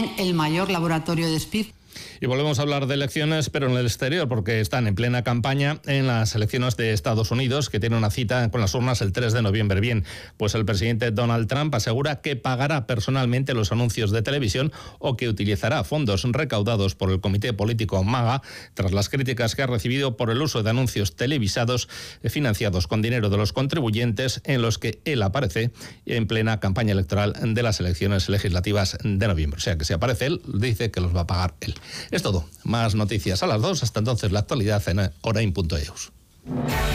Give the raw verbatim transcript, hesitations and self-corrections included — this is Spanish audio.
también el mayor laboratorio de S P I D. Y volvemos a hablar de elecciones, pero en el exterior, porque están en plena campaña en las elecciones de Estados Unidos, que tiene una cita con las urnas el tres de noviembre. Bien, pues el presidente Donald Trump asegura que pagará personalmente los anuncios de televisión o que utilizará fondos recaudados por el Comité Político MAGA tras las críticas que ha recibido por el uso de anuncios televisados financiados con dinero de los contribuyentes en los que él aparece en plena campaña electoral de las elecciones legislativas de noviembre. O sea que si aparece él, dice que los va a pagar él. Es todo. Más noticias a las dos. Hasta entonces, la actualidad en orain punto eus.